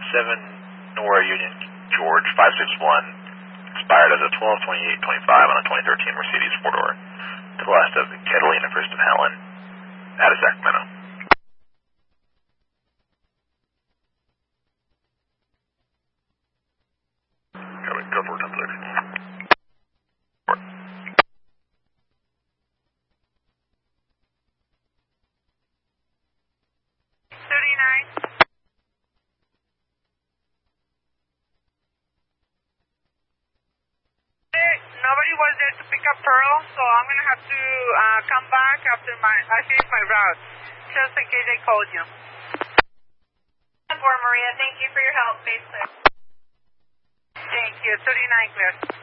7 Nora Union George 561, expired as a 12/28/25 on a 2013 Mercedes 4-door. To the last of Catalina, first of Helen, out of Sacramento. Go for it, 1030. Nobody was there to pick up Pearl, so I'm going to have to come back after I finish my route, just in case they called you. Maria, thank you for your help. Base clear. Thank you. 39 clear.